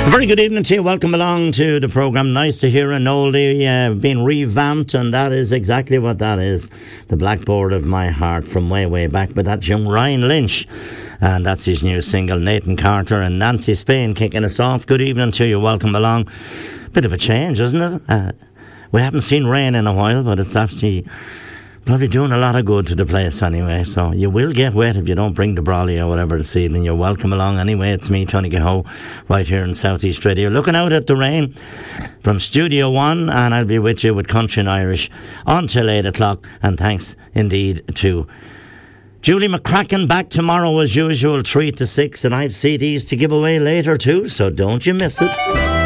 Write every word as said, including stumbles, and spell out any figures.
Very good evening to you. Welcome along to the programme. Nice to hear an oldie uh, being revamped, and that is exactly what that is. The Blackboard of My Heart from way, way back. But that's young Ryan Lynch, and that's his new single. Nathan Carter and Nancy Spain kicking us off. Good evening to you. Welcome along. Bit of a change, isn't it? Uh, we haven't seen rain in a while, but it's actually probably doing a lot of good to the place anyway. So you will get wet if you don't bring the brolly or whatever this evening. You're welcome along anyway. It's me, Tony Gaho, right here in South East Radio, looking out at the rain from Studio One, and I'll be with you with Country and Irish until eight o'clock. And thanks indeed to Julie McCracken, back tomorrow as usual, three to six, and I've C Ds to give away later too, so don't you miss it.